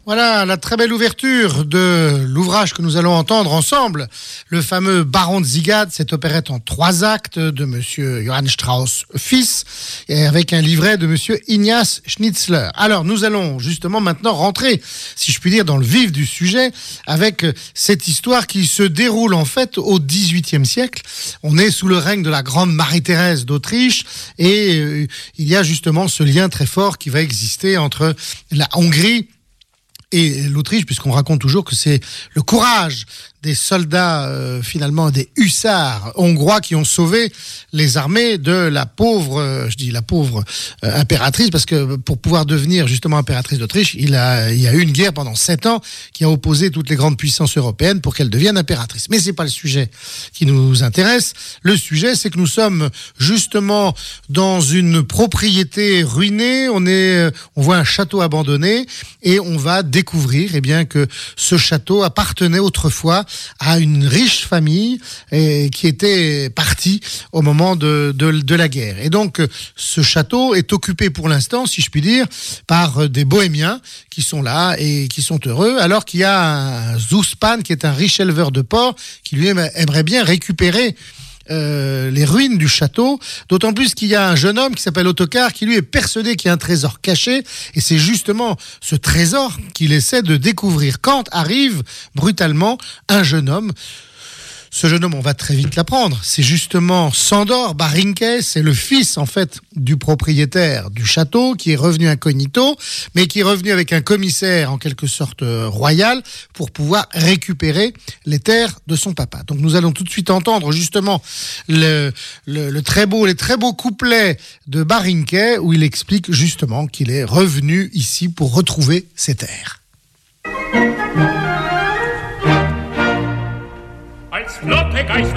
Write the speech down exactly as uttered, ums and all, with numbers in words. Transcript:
Voilà la très belle ouverture de l'ouvrage que nous allons entendre ensemble, le fameux Baron de Ziegad, cette opérette en trois actes de monsieur Johann Strauss fils, et avec un livret de monsieur Ignaz Schnitzler. Alors nous allons justement maintenant rentrer, si je puis dire, dans le vif du sujet, avec cette histoire qui se déroule en fait au dix-huitième siècle. On est sous le règne de la grande Marie-Thérèse d'Autriche, et euh, il y a justement ce lien très fort qui va exister entre la Hongrie et l'Autriche, puisqu'on raconte toujours que c'est le courage des soldats, euh, finalement des hussards hongrois qui ont sauvé les armées de la pauvre, euh, je dis la pauvre euh, impératrice, parce que pour pouvoir devenir justement impératrice d'Autriche, il a, il y a eu une guerre pendant sept ans qui a opposé toutes les grandes puissances européennes pour qu'elle devienne impératrice. Mais c'est pas le sujet qui nous intéresse. Le sujet, c'est que nous sommes justement dans une propriété ruinée. On est, on voit un château abandonné et on va découvrir, eh bien, que ce château appartenait autrefois à une riche famille et qui était partie au moment de, de, de la guerre. Et donc, ce château est occupé pour l'instant, si je puis dire, par des bohémiens qui sont là et qui sont heureux, alors qu'il y a un Zouspan qui est un riche éleveur de porcs qui lui aimerait bien récupérer Euh, les ruines du château, d'autant plus qu'il y a un jeune homme qui s'appelle Ottokar qui lui est persuadé qu'il y a un trésor caché, et c'est justement ce trésor qu'il essaie de découvrir quand arrive brutalement un jeune homme. Ce jeune homme, on va très vite l'apprendre, c'est justement Sándor Bárynke, c'est le fils en fait du propriétaire du château qui est revenu incognito, mais qui est revenu avec un commissaire en quelque sorte royal pour pouvoir récupérer les terres de son papa. Donc nous allons tout de suite entendre justement le, le, le très beau, les très beaux couplets de Bárynke où il explique justement qu'il est revenu ici pour retrouver ses terres. Als flotte Geist